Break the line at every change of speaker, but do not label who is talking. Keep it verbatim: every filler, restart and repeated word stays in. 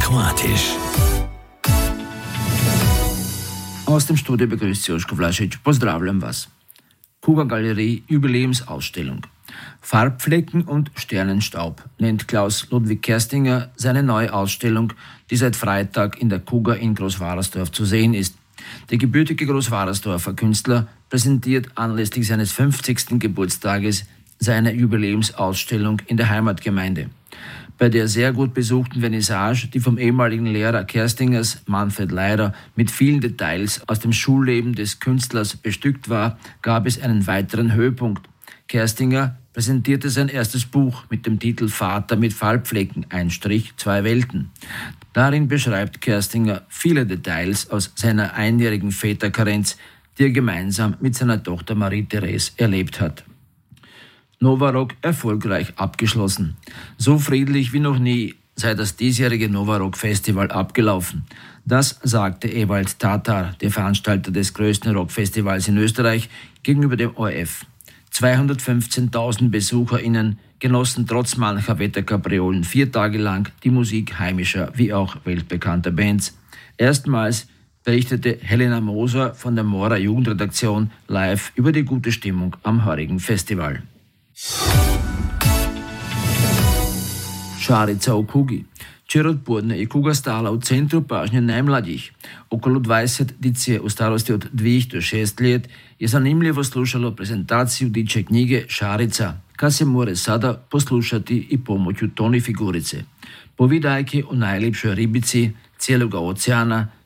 Kroatisch.
Aus dem Studio begrüßt Joško Vlašić. Pozdravljam vas. Kuga Galerie Jubiläumsausstellung. Farbflecken und Sternenstaub nennt Klaus Ludwig Kerstinger seine neue Ausstellung, die seit Freitag in der Kuga in Großwarersdorf zu sehen ist. Der gebürtige Großwarersdorfer Künstler präsentiert anlässlich seines fünfzigsten Geburtstages seine Jubiläumsausstellung in der Heimatgemeinde. Bei der sehr gut besuchten Vernissage, die vom ehemaligen Lehrer Kerstingers, Manfred Leider, mit vielen Details aus dem Schulleben des Künstlers bestückt war, gab es einen weiteren Höhepunkt. Kerstinger präsentierte sein erstes Buch mit dem Titel Vater mit Farbflecken, ein Strich, zwei Welten. Darin beschreibt Kerstinger viele Details aus seiner einjährigen Väterkarenz, die er gemeinsam mit seiner Tochter Marie-Therese erlebt hat. Novarock erfolgreich abgeschlossen. So friedlich wie noch nie sei das diesjährige Novarock-Festival abgelaufen. Das sagte Ewald Tatar, der Veranstalter des größten Rockfestivals in Österreich, gegenüber dem O R F. zweihundertfünfzehntausend BesucherInnen genossen trotz mancher Wetterkapriolen vier Tage lang die Musik heimischer wie auch weltbekannter Bands. Erstmals berichtete Helena Moser von der Mora Jugendredaktion live über die gute Stimmung am heurigen Festival. Šarica u Kugi. Včeraj odpoldne je Kuga stala v centru pažnje najmlađih. Okolo dvajset dice u starosti od dvije do šest let je zanimljivo slušalo prezentaciju diče knjige Šarica, ka se more sada poslušati i pomoću toni figurice. Povidajke o najlepšoj ribici cijeloga oceana